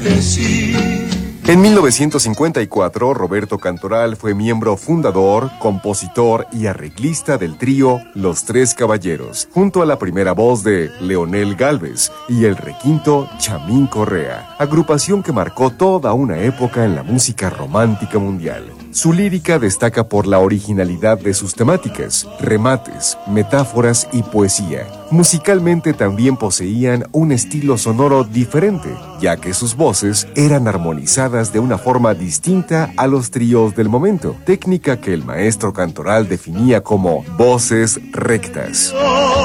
En 1954, Roberto Cantoral fue miembro fundador, compositor y arreglista del trío Los Tres Caballeros, junto a la primera voz de Leonel Gálvez y el requinto Chamín Correa, agrupación que marcó toda una época en la música romántica mundial. Su lírica destaca por la originalidad de sus temáticas, remates, metáforas y poesía. Musicalmente también poseían un estilo sonoro diferente, ya que sus voces eran armonizadas de una forma distinta a los tríos del momento, técnica que el maestro Cantoral definía como voces rectas.